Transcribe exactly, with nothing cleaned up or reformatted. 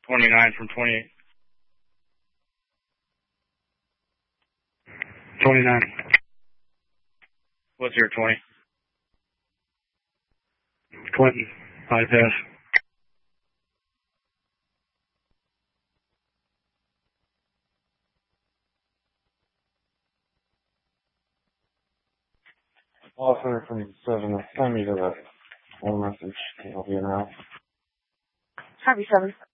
twenty-nine from twenty-eight. twenty-nine. What's your twenty? Clinton, bypass. Officer from seven, send me to that one message. I'll be in now. Copy seven.